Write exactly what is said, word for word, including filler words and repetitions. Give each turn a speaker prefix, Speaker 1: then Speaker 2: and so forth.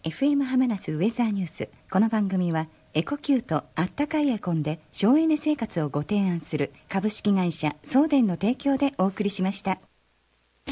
Speaker 1: エフエム ハマナスウェザーニュース。この番組はエコキュートあったかいエアコンで省エネ生活をご提案する株式会社送電の提供でお送りしました。